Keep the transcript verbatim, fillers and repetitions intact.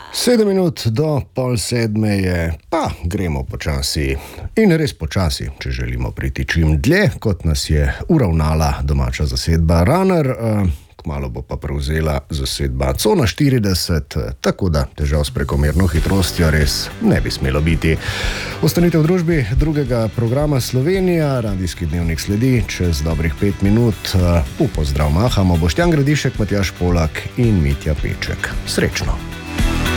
Sedem minut do pol sedme je, pa gremo počasi in res počasi, če želimo priti čim dlje, kot nas je uravnala domača zasedba Runner. Kmalu bo pa prevzela zasedba Cona štirideset, tako da težav s prekomerno hitrostjo res ne bi smelo biti. Ostanite v družbi drugega programa Slovenija, radijski dnevnik sledi čez dobrih pet minut. V pozdrav mahamo Boštjan Gradišek, Matjaž Polak in Mitja Peček. Srečno!